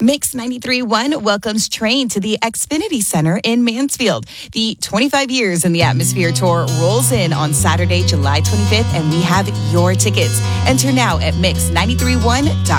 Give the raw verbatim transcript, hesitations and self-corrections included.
Mix ninety-three point one welcomes Train to the Xfinity Center in Mansfield. The twenty-five Years in the Atmosphere Tour rolls in on Saturday, July twenty-fifth, and we have your tickets. Enter now at mix nine three one dot com.